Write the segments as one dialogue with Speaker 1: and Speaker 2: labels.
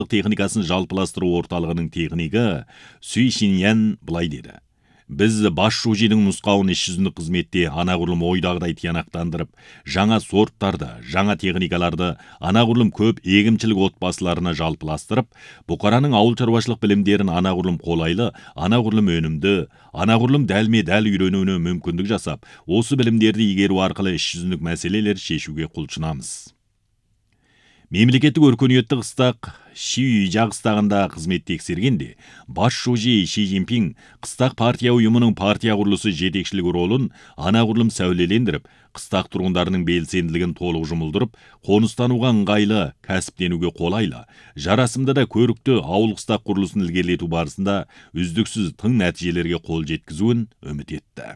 Speaker 1: техникасын жалпыластыру орталығының технигі Сүй Шиньян былай деді. Біз бас шужидің нұсқауын іс жүзіндік қызметте анағұрлым ойдағыдай тиянақтандырып, жаңа сорттарды, жаңа техникаларды анағұрлым көп егімшілік отбасыларына жалпыластырып, бұқараның ауыл шаруашылық білімдерін анағұрлым қолайлы, анағұрлым өнімді, анағұрлым дәлме-дәл үйренуіне мүмкіндік жасап, осы білімдерді игеру арқылы іс жүзіндік мәселелер шешуге құлшынамыз. Мемлекеттік өркениеттік қыстақ Шиюйжа қыстағында қызмет тексергенде, бас шужи Ши Цзиньпин қыстақ партия ұйымының партия құрылысы жетекшілік ролын анағұрлым сәулелендіріп, қыстақ тұрғындарының белсенділігін толық жұмылдырып, қоныстануға ыңғайлы, кәсіптенуге қолайлы, жарасымды да көрікті ауыл қыстақ құрылысын ілгерілету барысында үздіксіз тың нәтижелерге қол жеткізуін үміт етті.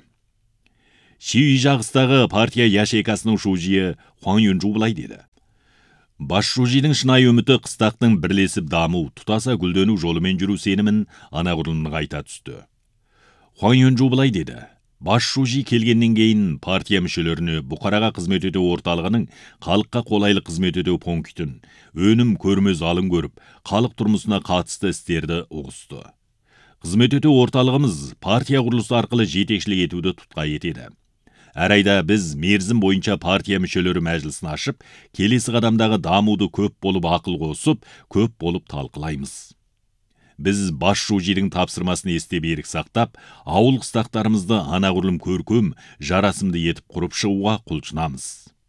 Speaker 1: Шиюйжа қыстағы партия яшейкасының шужиі Хуан Юнжу былай деді. Бас шужидің шынайы үміті қыстақтың бірлесіп даму, тұтаса гүлдену жолымен жүру сенімін анағұрлым нығайта түсті. Хуан Юнжу былай деді. Бас шужи келгеннен кейін партия мүшелеріне бұқараға қызмет ету орталығының халыққа қолайлы қызмет ету пунктін, өнім көрмез алын көріп, халық тұрмысына қатысты істерді ұғысты. Қызмет ету орталығымыз партия құрылысы арқылы жетекшілік етуді тұтқа етеді. Әр айда біз мерзім бойынша партия мүшелері мәжілісін ашып, келесі қадамдағы дамуды көп болып ақыл қосып, көп болып талқылаймыз. Біз бас шужидің тапсырмасын есте берік сақтап, ауыл қыстақтарымызды анағұрлым көркем, жарасымды етіп құрып шығуға құлшынамыз.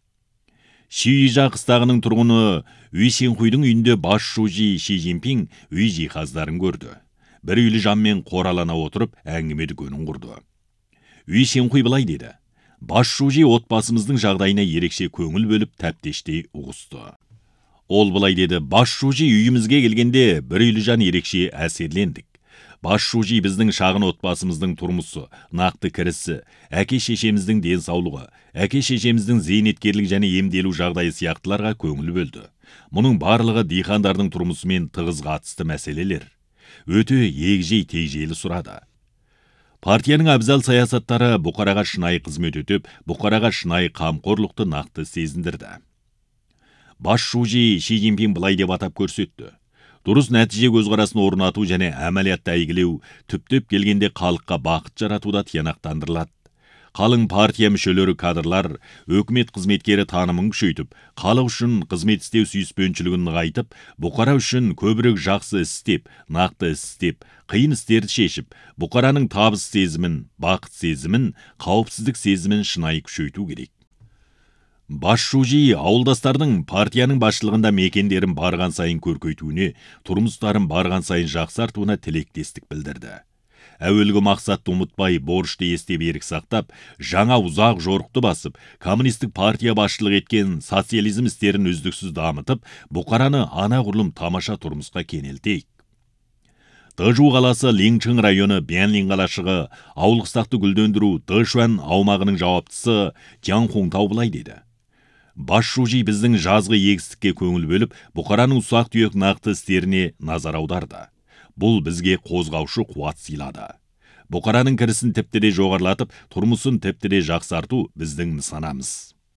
Speaker 1: Шиюйжа қыстағының тұрғыны Үй Сенхуйдың үйінде бас шужи Ши Цзиньпин үй жиһаздарын көрді. Бір үйлі жанмен қоралана отырып, әңгіме дүкенін құрды. Үй Сенхуй былай деді. Бас шужи отбасымыздың жағдайына ерекше көңіл бөліп тәптештей ұғысты. Ол былай деді, бас шужи үйімізге келгенде бір үйлі жан ерекше әсерлендік. Бас шужи біздің шағын отбасымыздың тұрмысы, нақты кірісі, әке-шешеміздің денсаулығы, әке-шешеміздің зейнеткерлік және емделу жағдайы сияқтыларға көңіл бөлді. Мұның барлығы диқандардың тұрмысымен тығыз қатысты мәселелер. Өте егжей-тегжейлі сұрады. Партияның абзал саясаттары бұқараға шынайы қызмет өтіп, бұқараға шынайы қамқорлықты нақты сезіндірді. Бас шужи Ши Цзиньпин былай деп атап көрсетті. Дұрыс нәтиже көзқарасын орнату және әмәлиятта әйгілеу, түптеп келгенде халыққа бақыт жаратуда тиянақтандырылады. Қалың партия мүшелері кадрлар, өкімет қызметкері танымын күшейтіп, халық үшін қызмет істеу сүйіспеншілігін нығайтып, бұқара үшін көбірек жақсы істеп, нақты істеп, қиын істерді шешіп, бұқараның табыс сезімін, бақыт сезімін, қауіпсіздік сезімін шынайы күшейту керек. Бас шужи ауылдастардың партияның басшылығында мекендерін барған сайын көркейтуіне, тұрмыстарын барған сайын жақсартуына тілектестік білдірді. Әуелгі мақсатты ұмытпай, борышты есте берік сақтап, жаңа ұзақ жорықты басып, коммунистік партия басшылық еткен социализм істерін үздіксіз дамытып, бұқараны анағұрлым тамаша тұрмысқа кенелтейік. Дэжу қаласы Линчжэн районы Бянлин қалашығы ауыл қыстақты гүлдендіру Дэшуан аумағының жауаптысы Джан Хоңтау былай деді. Бас шужи біздің жазғы егістікке көңіл бөліп, бұқараның ұсақ түйек нақты істеріне назар аударды. Бұл бізге қозғаушы қуат сыйлады. Бұқараның кірісін тіпті де жоғарлатып, тұрмысын тіпті де жақсарту біздің нысанамыз.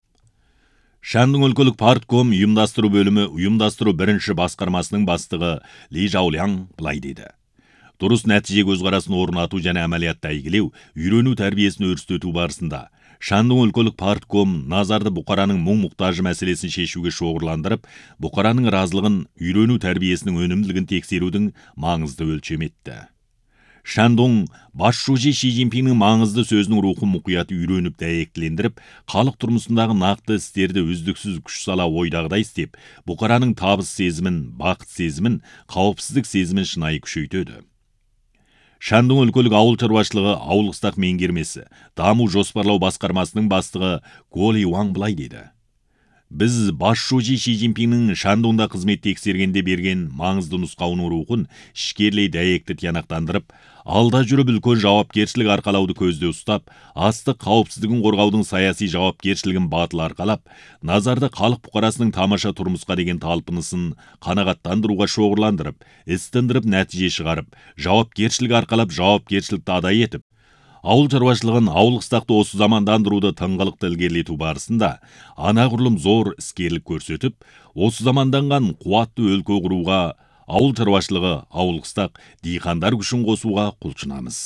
Speaker 1: Шандың өлкөлік партком ұйымдастыру бөлімі ұйымдастыру бірінші басқармасының бастығы Ли Жаулян былай деді. Дұрыс нәтиже көзқарасын орнату және әмәлиятта әйгілеу, үйрену тәрбиесін өрістету барысында Шандың өлкөлік партком назарды бұқараның мұң-мұқтажы мәселесін шешуге шоғырландырып, бұқараның разылығын, үйрену тәрбиесінің өнімділігін тексерудің маңызды өлшем етті. Шандың бас шужи Ши Цзиньпиннің маңызды сөзінің рухын мұқият үйреніп дәйектілендіріп, халық тұрмысындағы нақты істерді үздіксіз күш сала ойдағыдай істеп, бұқараның табыс сезімін, бақыт сезімін, қауіпсіздік сезімін шынайы күшейтеді. Шандың өлкөлік ауыл шаруашылығы ауыл қыстақ меңгермесі, даму жоспарлау басқармасының бастығы Голи Уаң былай деді. Біз бас шужи Ши Цзиньпиннің Шандыңда қызмет тексергенде берген маңызды нұсқауының рухын ішкерлей дәйекті тиянақтандырып, алда жүріп үлкен жауапкершілік арқалауды көзде ұстап, астық қауіпсіздігін қорғаудың саяси жауапкершілігін батыл арқалап, назарды халық бұқарасының тамаша тұрмысқа деген талпынысын қанағаттандыруға шоғырландырып, істендіріп нәтиже шығарып, жауапкершілік арқалап, жауапкершілікті адай етіп, ауыл шаруашылығын, ауыл қыстақты осы замандандыруды тыңғылықты ілгерілету барысында анағұрлым зор іскерлік көрсетіп, осы заманданған қуатты өлкө құруға ауыл шаруашылығы, ауылқыстақ диқандар күшін қосуға құлшынамыз.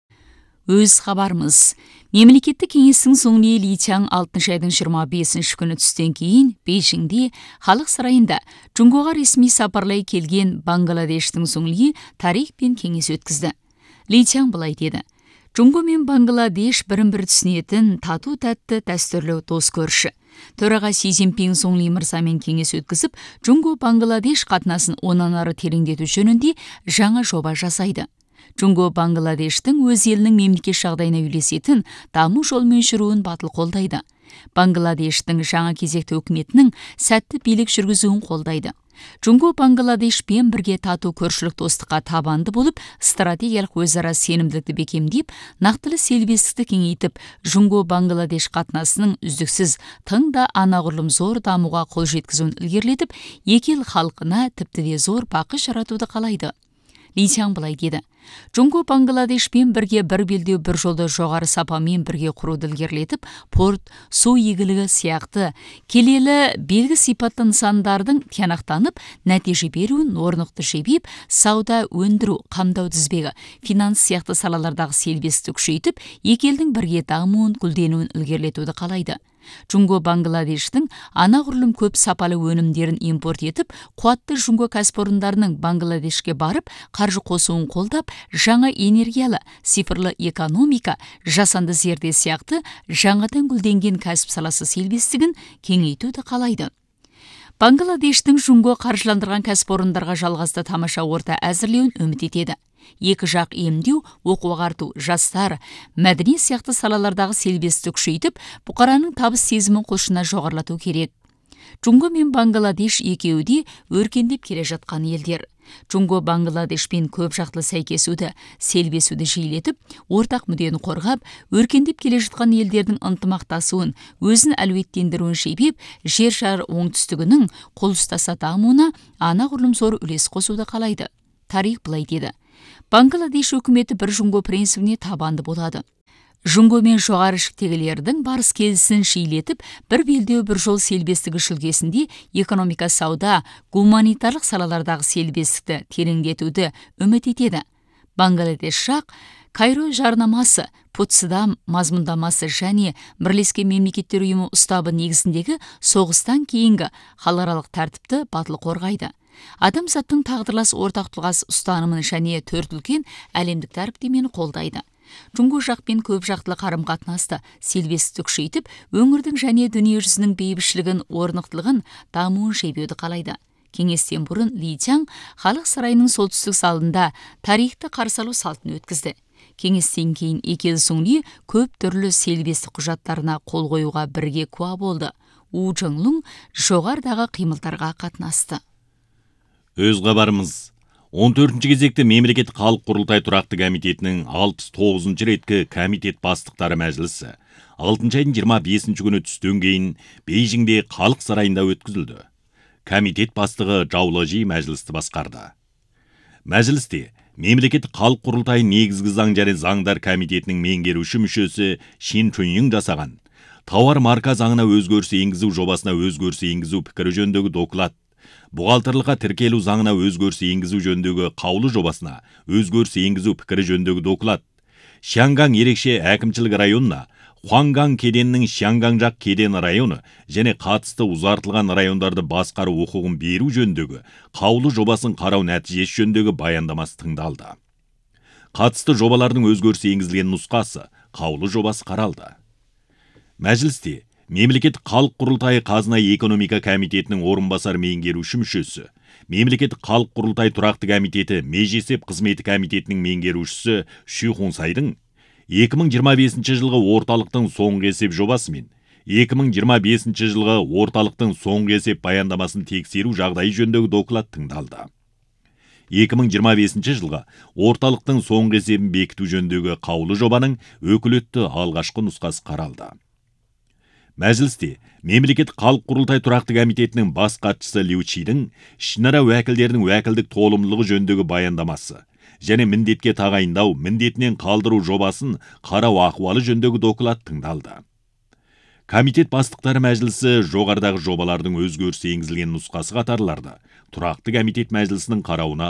Speaker 2: Өз хабарымыз. Мемлекеттік кеңестің соңғы Ли Чаң 6 айдың 25 күні түстен кейін Бейжіңде халық сарайында Джунгоға ресми сапарлай келген Бангладештің соңғы тарих пен кеңес өткізді. Ли Чаң былай деді: Джунго мен Бангладеш бірін-бірі түсінетін тату-тәтті дәстүрлі дос көрші. Төраға Си Цзиньпин соңғы мырзамен кеңес өткізіп, Джунго-Бангладеш қатынасын онан ары тереңдету жөнінде жаңа жоба жасайды. Джунго Бангладештің өз елінің мемлекет жағдайына үйлесетін даму жолымен жүруін батыл қолдайды. Бангладештің жаңа кезекті өкіметінің сәтті билік жүргізуін қолдайды. Джунго Бангладешпен бірге тату көршілік достыққа табанды болып, стратегиялық өзара сенімділікті бекемдеп, нақтылы серіктестікті кеңейтіп, Джунго Бангладеш қатынасының үздіксіз тың да анағұрлым зор дамуға қол жеткізуін ілгерілетіп, екі ел халқына тіпті де зор бақыт жаратуды қалайды. Ли Чаң былай деді: Джунго Бангладешпен бірге бір белдеу бір жолды жоғары сапамен бірге құруды ілгерілетіп, порт, су игілігі сияқты келелі белгі сипатты нысандардың тиянақтанып, нәтиже беруін орнықты жебеп, сауда, өндіру, қамдау тізбегі, финанс сияқты салалардағы серіктестікті күшейтіп, екі елдің бірге дамуын, гүлденуін ілгерілетуді қалайды. Джунго Бангладештің анағұрлым көп сапалы өнімдерін импорт етіп, қуатты Джунго кәсіпорындарының Бангладешке барып, қаржы қосуын қолдап, жаңа энергиялы, цифрлы экономика, жасанды зерде сияқты жаңадан гүлденген кәсіп саласы серіктестігін кеңейтуді қалайды. Бангладештің Джунго қаржыландырған кәсіпорындарға жалғасты тамаша орта әзірлеуін үміт етеді. Екі жақ емдеу, оқу-ағарту, жастар, мәдени сияқты салалардағы серіктестікті күшейтіп, бұқараның табыс сезімін құлшына жоғарлату керек. Джунго мен Бангладеш екеуі де өркендеп келе жатқан елдер. Джунго Бангладешпен көп жақтылы сәйкесуді, селбесуді жиілетіп, ортақ мүддені қорғап, өркендеп келе жатқан елдердің ынтымақтасуын, өзін әлеуеттендіруін шебеп, жер шар оңтүстігінің қол ұстаса дамуына анағұрлым зор үлес қосуды қалайды. Тарих былай деді: Бангладеш өкіметі бір Джунго принципіне табанды болады. Джунго мен жоғары шіктегілердің барыс келісін жиілетіп, бір белдеу бір жол серіктестігі шілгесінде экономика, сауда, гуманитарлық салалардағы серіктестікті тереңдетуді үміт етеді. Бангладеш жақ Кайро жарнамасы, Потсдам мазмұндамасы және Бірлескен мемлекеттер ұйымы ұстабы негізіндегі соғыстан кейінгі халықаралық тәртіпті батыл қорғайды. Адамзаттың тағдырлас ортақ тұлғасы ұстанымын және төрт үлкен әлемдік тәріптемені қолдайды. Джунго жақпен көп жақтылы қарым-қатынасты, серіктестікті күшейтіп, өңірдің және дүниежүзінің бейбітшілігін, орнықтылығын, дамуын шебеуді қалайды. Кеңестен бұрын Ли Чаң халық сарайының солтүстік залында тарихты қарсы алу салтын өткізді. Кеңестен кейін екі ел соңғы көп түрлі серіктестік құжаттарына қол қоюға бірге куә болды. У Чжыңлун жоғарыдағы қимылдарға қатынасты.
Speaker 1: Өз хабарымыз. 14-ші кезекті мемлекеттік халық құрылтай тұрақты комитетінің 69-шы реткі комитет бастықтары мәжілісі 6 айдың 25 күні түстен кейін Бейжіңде халық сарайында өткізілді. Комитет бастығы Жаулы Жи мәжілісті басқарды. Мәжілісте мемлекеттік халық құрылтай негізгі заң және заңдар комитетінің меңгеруші мүшесі Шин Чуньин жасаған тауар марка заңына өзгеріс енгізу жобасына өзгеріс енгізу пікірі жөніндегі доклад, бұғалтырлыққа тіркелу заңына өзгеріс енгізу жөніндегі қаулы жобасына өзгеріс енгізу пікірі жөніндегі доклад, Шянган ерекше әкімшілік районына Хуанган кеденінің Шянган жақ кеден районы және қатысты ұзартылған райондарды басқару құқығын беру жөніндегі қаулы жобасын қарау нәтижесі жөніндегі баяндамасы тыңдалды. Қатысты жобалардың өзгеріс енгізілген нұсқасы қаулы жобасы қаралды. Мәжілісте Мемлекеттік халық құрылтайы қазына экономика комитетінің орынбасар меңгеруші мүшесі, Мемлекеттік халық құрылтай тұрақты комитеті межесеп қызметі комитетінің меңгерушісі Ши Хунсайдың 2025 жылғы орталықтың соңғы есеп жобасы мен 2025 жылғы орталықтың соңғы есеп баяндамасын тексеру жағдайы жөніндегі доклад тыңдалды. 2025 жылғы орталықтың соңғы есебін бекіту жөніндегі қаулы жобаның өкілетті алғашқы нұсқасы қаралды. Мәжілісте Мемлекеттік халық құрылтай тұрақты комитетінің бас хатшысы Лю Чидің ішінара уәкілдерінің уәкілдік толымдылығы жөніндегі баяндамасы және міндетке тағайындау, міндетінен қалдыру жобасын қарау ахуалы жөніндегі доклад тыңдалды. Комитет бастықтары мәжілісі жоғарыдағы жобалардың өзгеріс енгізілген нұсқасы қатарларды тұрақты комитет мәжілісінің қарауына